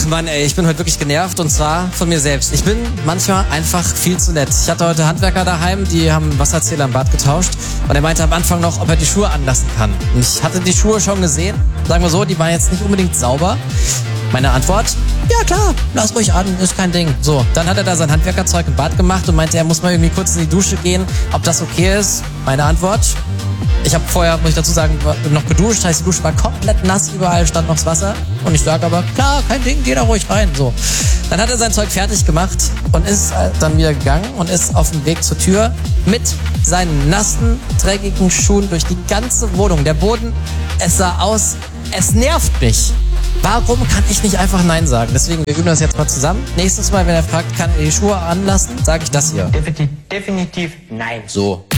Mann, ey, ich bin heute wirklich genervt und zwar von mir selbst. Ich bin manchmal einfach viel zu nett. Ich hatte heute Handwerker daheim, die haben einen Wasserzähler im Bad getauscht und er meinte am Anfang noch, ob er die Schuhe anlassen kann. Und ich hatte die Schuhe schon gesehen, sagen wir so, die waren jetzt nicht unbedingt sauber. Meine Antwort, ja klar, lass ruhig an, ist kein Ding. So, dann hat er da sein Handwerkerzeug im Bad gemacht und meinte, er muss mal irgendwie kurz in die Dusche gehen, ob das okay ist. Meine Antwort, ich habe vorher, muss ich dazu sagen, noch geduscht, heißt die Dusche war komplett nass, überall stand noch das Wasser. Und ich sage aber, klar, kein Ding, geh da ruhig rein. So, dann hat er sein Zeug fertig gemacht und ist dann wieder gegangen und ist auf dem Weg zur Tür mit seinen nassen, dreckigen Schuhen durch die ganze Wohnung. Der Boden, es sah aus, es nervt mich. Warum kann ich nicht einfach Nein sagen? Deswegen, wir üben das jetzt mal zusammen. Nächstes Mal, wenn er fragt, kann er die Schuhe anlassen, sage ich das hier. Definitiv nein. So.